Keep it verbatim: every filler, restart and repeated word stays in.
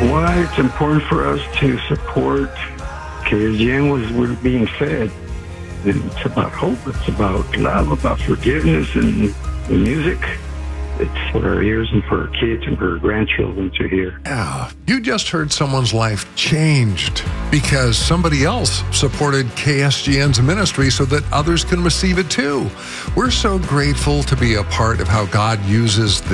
why it's important for us to support K S G N was we're being fed. And it's about hope. It's about love, about forgiveness, and the music. It's for our ears and for our kids and for our grandchildren to hear. Yeah, you just heard someone's life changed because somebody else supported K S G N's ministry so that others can receive it too. We're so grateful to be a part of how God uses this.